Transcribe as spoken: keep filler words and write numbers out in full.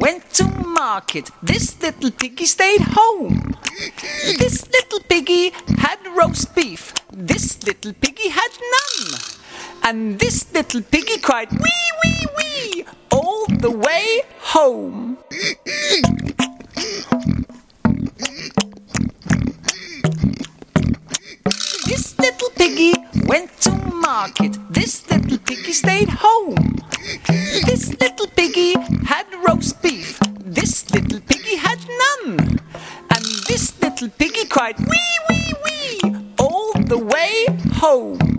went to market. This little piggy stayed home. This little piggy had roast beef. This little piggy had none. And this little piggy cried wee, wee, wee all the way home. This little piggy went to market. This little piggy stayed home. This little piggy had roast beef. This little piggy had none. And this little piggy cried wee,